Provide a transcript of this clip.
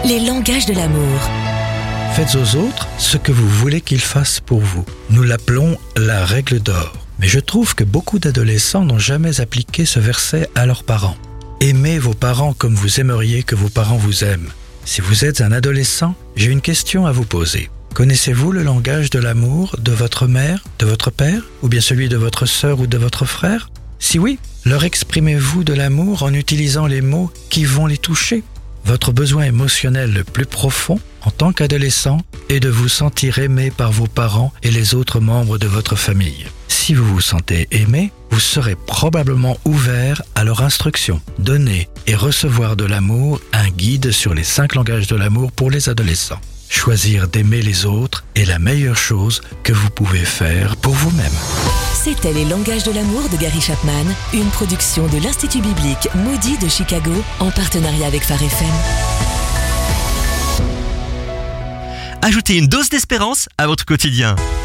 Les langages de l'amour. Faites aux autres ce que vous voulez qu'ils fassent pour vous. Nous l'appelons la règle d'or. Mais je trouve que beaucoup d'adolescents n'ont jamais appliqué ce verset à leurs parents. Aimez vos parents comme vous aimeriez que vos parents vous aiment. Si vous êtes un adolescent, j'ai une question à vous poser. Connaissez-vous le langage de l'amour de votre mère, de votre père, ou bien celui de votre sœur ou de votre frère? Si oui, leur exprimez-vous de l'amour en utilisant les mots qui vont les toucher? Votre besoin émotionnel le plus profond, en tant qu'adolescent, est de vous sentir aimé par vos parents et les autres membres de votre famille. Si vous vous sentez aimé, vous serez probablement ouvert à leur instruction. Donner et recevoir de l'amour, un guide sur les 5 langages de l'amour pour les adolescents. Choisir d'aimer les autres est la meilleure chose que vous pouvez faire pour vous-même. C'était Les langages de l'amour de Gary Chapman, une production de l'Institut biblique Moody de Chicago en partenariat avec Phare FM. Ajoutez une dose d'espérance à votre quotidien.